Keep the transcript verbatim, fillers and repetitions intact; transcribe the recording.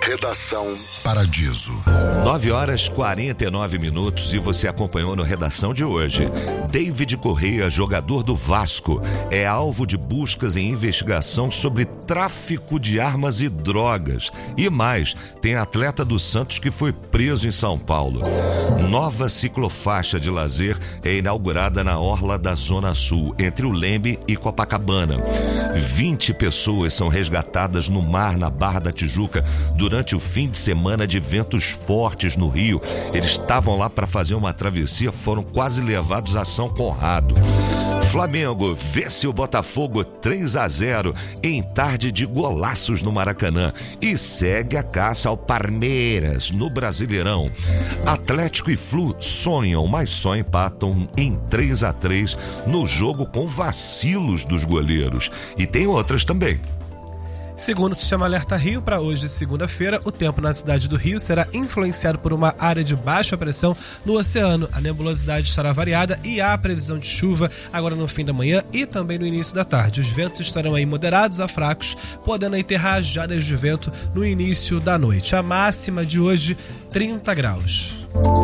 Redação Paradiso. nove horas e quarenta e nove minutos e você acompanhou no Redação de hoje. David Correia, jogador do Vasco, é alvo de buscas em investigação sobre tráfico de armas e drogas. E mais, tem atleta do Santos que foi preso em São Paulo. Nova ciclofaixa de lazer é inaugurada na orla da Zona Sul, entre o Lembe e Copacabana. vinte pessoas são resgatadas no mar na Barra da Tijuca durante o fim de semana de ventos fortes no Rio. Eles estavam lá para fazer uma travessia, foram quase levados a São Conrado. Flamengo vence o Botafogo três a zero em tarde de golaços no Maracanã e segue a caça ao Palmeiras no Brasileirão. Atlético e Flu sonham, mas só empatam em três a três no jogo com vacilos dos goleiros. E tem outras também. Segundo o Sistema Alerta Rio, para hoje, segunda-feira, o tempo na cidade do Rio será influenciado por uma área de baixa pressão no oceano. A nebulosidade estará variada e há previsão de chuva agora no fim da manhã e também no início da tarde. Os ventos estarão aí moderados a fracos, podendo aí ter rajadas de vento no início da noite. A máxima de hoje, trinta graus.